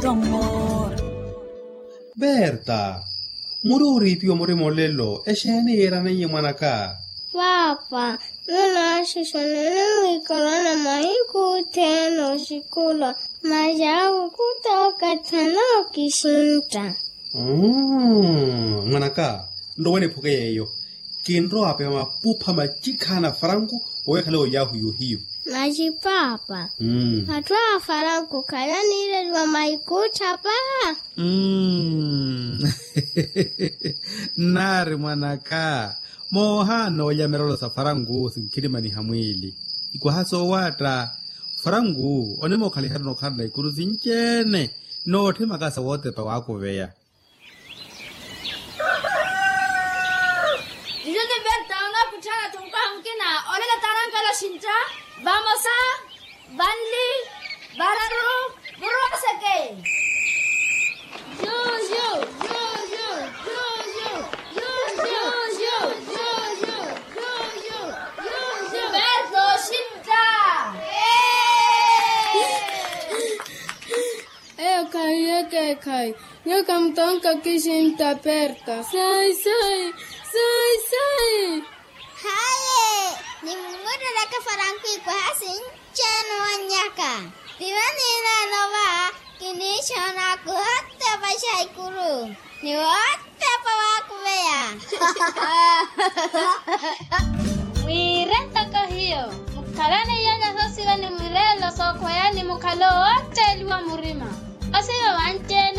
tongor. Berta, muri pio muri molello, e scene erano in manaka. Papa, non lasci sono mi corona mai kuteno shikula, ma jau kutoka tano kishinta. Manaka, ndo wene poke yeyo. Kindro ape ma pupa ma jikana farangu, owe kale yahu yuhiyo. Maji papa. Hatua farangu kala nile wa maikuta pa. Nari manaka. Mohano ya merolo sa farangu sinkirima ni hamwili. Iko haso wata farangu onemo kali harno karna ikuru zinchene no te makasa wote pa wako veya. Dijone Berta ona kuchana tumka mkina olela taranka la shincha vamos a Vanli Bararu Burosake. Yo Berto shincha. Kai. Yo kamtonka kishinta Berta. Sai. Haye, ni mungoda la kafaranku kwa hasin chano wanyaka. Divani na nova kinishona kuhatta bashai kuru. Ni watta pawakubeya. Wirenta kahiyo. Mukalane yana hosiwa ni mwirelo soko yani mukalo wote liwa murima. Asiyo wante